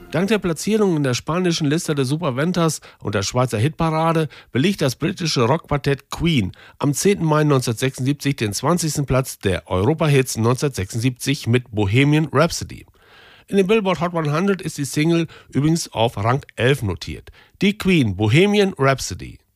Dank der Platzierung in der spanischen Liste der Superventas und der Schweizer Hitparade belegt das britische Rockquartett Queen am 10. Mai 1976 den 20. Platz der Europa-Hits 1976 mit Bohemian Rhapsody. In den Billboard Hot 100 ist die Single übrigens auf Rang 11 notiert. Die Queen, Bohemian Rhapsody.